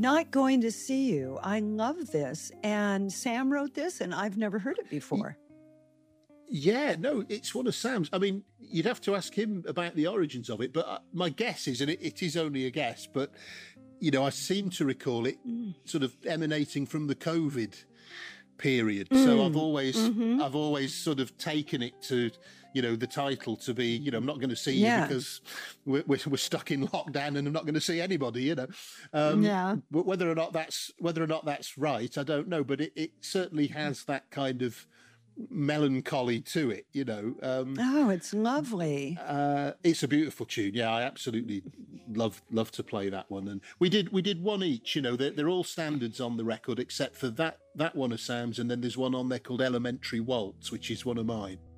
Not Going to See You. I love this. And Sam wrote this, and I've never heard it before. Yeah, no, it's one of Sam's. I mean, you'd have to ask him about the origins of it, but my guess is, and it is only a guess, but, I seem to recall it sort of emanating from the COVID period. So I've always sort of taken it to, the title to be, I'm not going to see you because we're stuck in lockdown and I'm not going to see anybody, But whether or not that's right, I don't know. But it certainly has that kind of melancholy to it, it's lovely. It's a beautiful tune. Yeah, I absolutely love to play that one. And we did one each. They're all standards on the record except for that one of Sam's, and then there's one on there called Elementary Waltz, which is one of mine.